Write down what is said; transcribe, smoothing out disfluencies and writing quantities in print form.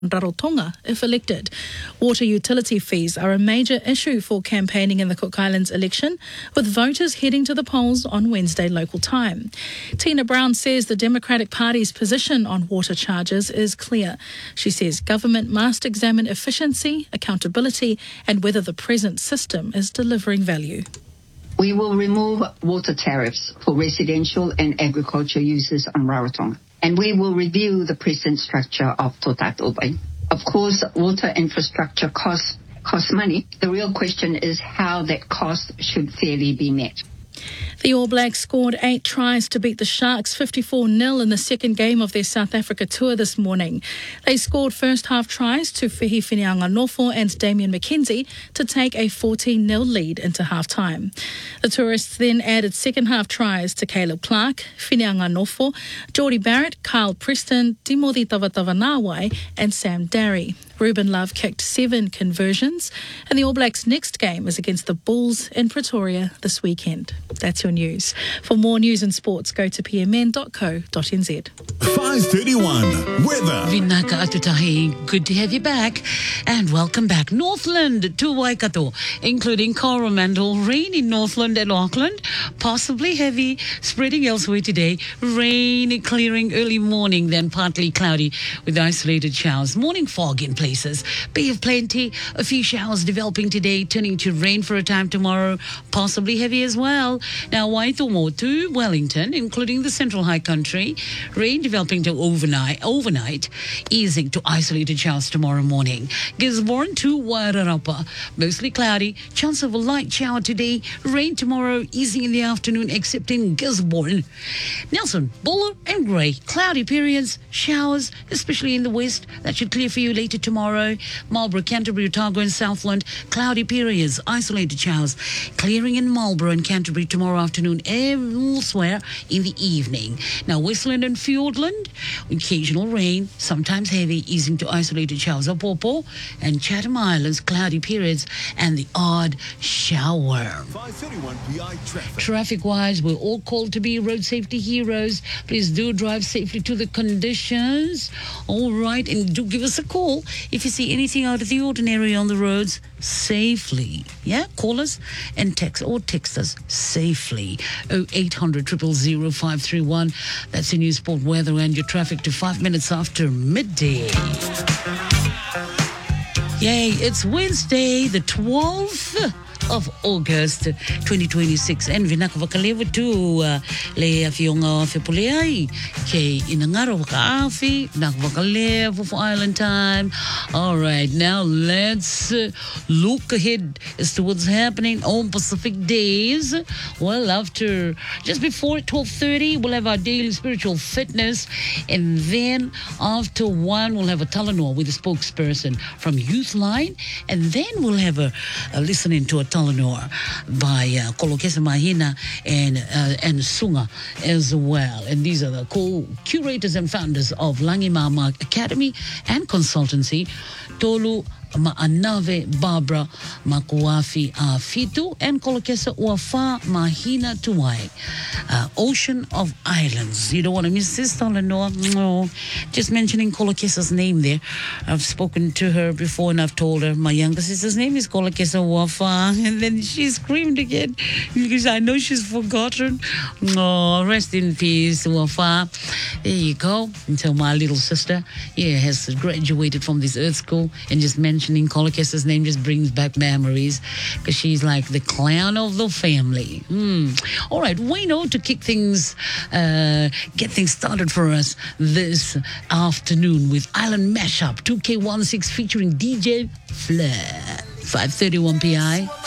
Rarotonga if elected. Water utility fees are a major issue for campaigning in the Cook Islands election, with voters heading to the polls on Wednesday local time. Tina Brown says the Democratic Party's position on water charges is clear. She says government must examine efficiency, accountability and whether the present system is delivering value. We will remove water tariffs for residential and agriculture users on Rarotonga, and we will review the present structure of Tō Tātou. Of course, water infrastructure costs money. The real question is how that cost should fairly be met. The All Blacks scored 8 tries to beat the Sharks 54-0 in the second game of their South Africa tour this morning. They scored first-half tries to Whihi Whineanganofo and Damian McKenzie to take a 14-0 lead into half-time. The tourists then added second-half tries to Caleb Clark, Whineanganofo, Geordie Barrett, Kyle Preston, Timothy Tavatavanawai and Sam Darry. Ruben Love kicked 7 conversions, and the All Blacks' next game is against the Bulls in Pretoria this weekend. That's your news. For more news and sports, go to pmn.co.nz. 5:31 weather. Vinaka Atutahi, good to have you back, and welcome back. Northland to Waikato, including Coromandel, rain in Northland and Auckland, possibly heavy, spreading elsewhere today. Rain clearing early morning, then partly cloudy with isolated showers. Morning fog in places. Bay of Plenty, a few showers developing today, turning to rain for a time tomorrow, possibly heavy as well. Now Waitomo to Wellington, including the Central High Country, rain developing to overnight, easing to isolated showers tomorrow morning. Gisborne to Wairarapa, mostly cloudy, chance of a light shower today, rain tomorrow, easing in the afternoon except in Gisborne. Nelson, Buller and Grey, cloudy periods, showers, especially in the west, that should clear for you later tomorrow. Marlborough, Canterbury, Otago and Southland, cloudy periods, isolated showers, clearing in Marlborough and Canterbury tomorrow afternoon, elsewhere in the evening. Now Westland and Fiordland, occasional rain, sometimes heavy, easing to isolated showers of Popo, and Chatham Islands, cloudy periods and the odd shower. 5:31 PI traffic. Traffic-wise, we're all called to be road safety heroes. Please do drive safely to the conditions. All right, and do give us a call if you see anything out of the ordinary on the roads safely. Yeah, call us and text us safely. 0800 000 531. That's the news, sport, weather and your traffic to 5 minutes after midday. Yay, it's Wednesday, the 12th of August 2026, and vinaka vakalewa tu le afionga fepuleai ke inangaro vakaafi nak vakalewa for Island time. All right, now let's look ahead as to what's happening on Pacific days. Well, after just before 12:30 we'll have our daily spiritual fitness, and then after 1 we'll have a Talanoa with a spokesperson from Youthline, and then we'll have a listening to a Talanoa by Kolokesa Mahina and Sunga as well. And these are the co-curators and founders of Langimama Academy and Consultancy, Tolu Ma'anave Barbara Makuafi Fitu and Kolokesa Uafa Mahina Tuwai. Ocean of Islands. You don't want to miss this, Talanoa. No. Just mentioning Kolokesa's name there. I've spoken to her before and I've told her my younger sister's name is Kolokesa Uafa, and then she screamed again because I know she's forgotten. Oh, rest in peace, Uafa. There you go. Until my little sister, has graduated from this earth school, and just mentioning Kolokesa's name just brings back memories because she's like the clown of the family. All right, Wayno to kick things, get things started for us this afternoon with Island Mashup 2K16 featuring DJ Flair. 5:31 PI.